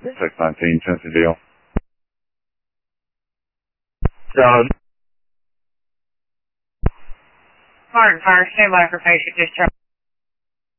619, Tennessee Deal. Martin Fire, stand by for patient discharge.